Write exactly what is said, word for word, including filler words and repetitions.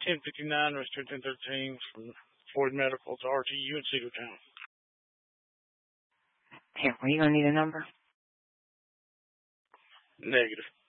ten fifty-nine, West ten thirteen from Ford Medical to R T U in Cedartown. Here, are you going to need a number? Negative.